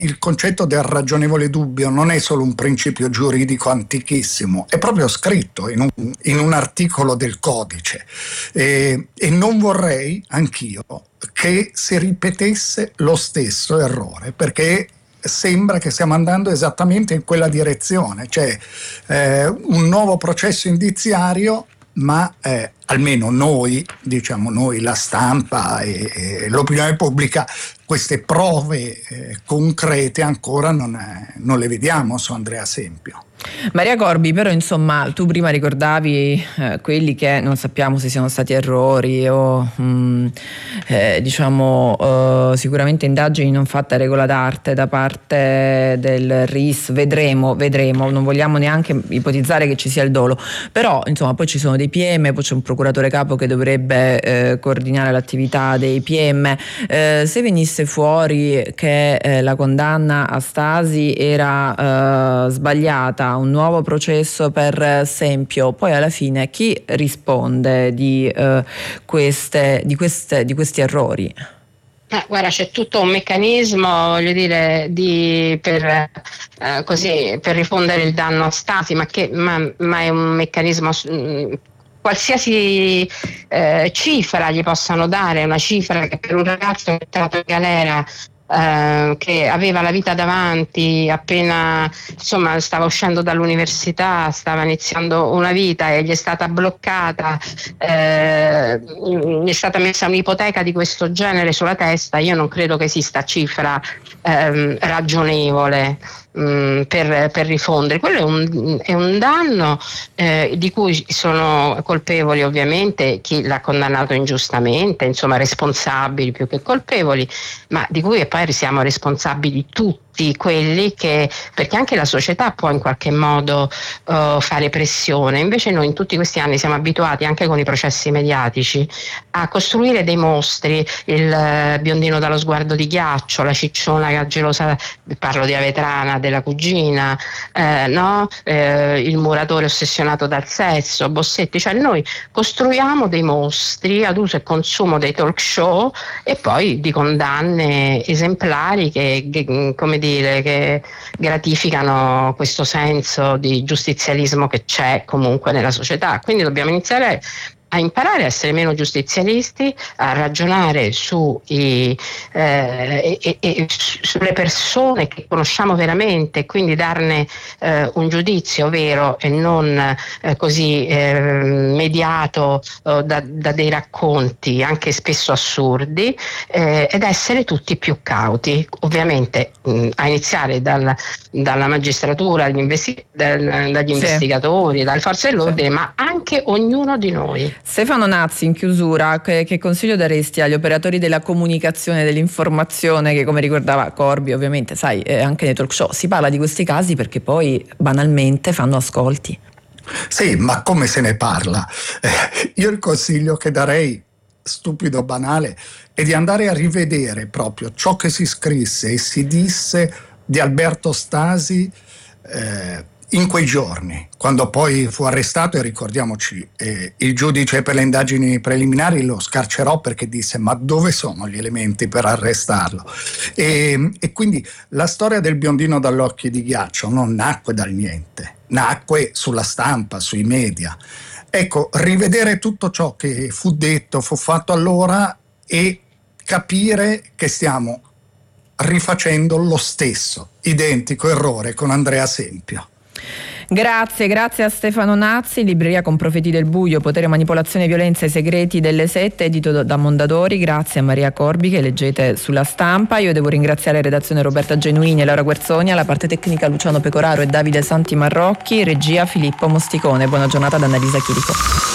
il concetto del ragionevole dubbio non è solo un principio giuridico antichissimo, è proprio scritto in un articolo del codice, e non vorrei anch'io che si ripetesse lo stesso errore, perché sembra che stiamo andando esattamente in quella direzione, cioè un nuovo processo indiziario, ma almeno noi, la stampa e l'opinione pubblica, queste prove concrete ancora non le vediamo su Andrea Sempio. Maria Corbi, però insomma tu prima ricordavi quelli che non sappiamo se siano stati errori o sicuramente indagini non fatte a regola d'arte da parte del RIS, vedremo, non vogliamo neanche ipotizzare che ci sia il dolo, però insomma poi ci sono dei PM, poi c'è un procuratore capo che dovrebbe coordinare l'attività dei PM. Se venisse fuori che la condanna a Stasi era sbagliata, un nuovo processo per Sempio, poi alla fine chi risponde di questi errori? Guarda, c'è tutto un meccanismo, voglio dire, per rifondere il danno a Stasi, ma è un meccanismo, qualsiasi cifra gli possano dare, una cifra che per un ragazzo che è entrato in galera, che aveva la vita davanti, appena stava uscendo dall'università, stava iniziando una vita e gli è stata bloccata, gli è stata messa un'ipoteca di questo genere sulla testa. Io non credo che esista cifra ragionevole per rifondere. Quello è un danno di cui sono colpevoli ovviamente chi l'ha condannato ingiustamente, responsabili più che colpevoli, ma di cui poi siamo responsabili tutti quelli perché anche la società può in qualche modo fare pressione. Invece noi in tutti questi anni siamo abituati, anche con i processi mediatici, a costruire dei mostri, il biondino dallo sguardo di ghiaccio, la cicciona gelosa, parlo di Avetrana, della cugina, il muratore ossessionato dal sesso, Bossetti, cioè noi costruiamo dei mostri ad uso e consumo dei talk show e poi di condanne esemplari che gratificano questo senso di giustizialismo che c'è comunque nella società. Quindi dobbiamo iniziare a imparare a essere meno giustizialisti, a ragionare sulle persone che conosciamo veramente, quindi darne un giudizio vero e non così mediato da dei racconti anche spesso assurdi, ed essere tutti più cauti, ovviamente a iniziare dalla magistratura, dagli investigatori, dalle forze dell'ordine, ma anche ognuno di noi. Stefano Nazzi, in chiusura, che consiglio daresti agli operatori della comunicazione, dell'informazione, che come ricordava Corbi, ovviamente sai, anche nei talk show si parla di questi casi perché poi banalmente fanno ascolti? Sì, ma come se ne parla? Io il consiglio che darei, stupido, banale, è di andare a rivedere proprio ciò che si scrisse e si disse di Alberto Stasi in quei giorni, quando poi fu arrestato, e ricordiamoci, il giudice per le indagini preliminari lo scarcerò perché disse: ma dove sono gli elementi per arrestarlo? E quindi la storia del biondino dagli occhi di ghiaccio non nacque dal niente, nacque sulla stampa, sui media. Ecco, rivedere tutto ciò che fu detto, fu fatto allora, e capire che stiamo rifacendo lo stesso identico errore con Andrea Sempio. Grazie a Stefano Nazzi, libreria con Profeti del Buio, Potere, Manipolazione, Violenza e Segreti delle Sette, edito da Mondadori. Grazie a Maria Corbi, che leggete sulla stampa. Io devo ringraziare redazione Roberta Genuini e Laura Guerzoni, alla parte tecnica Luciano Pecoraro e Davide Santi Marrocchi, regia Filippo Mosticone. Buona giornata da Annalisa Chirico.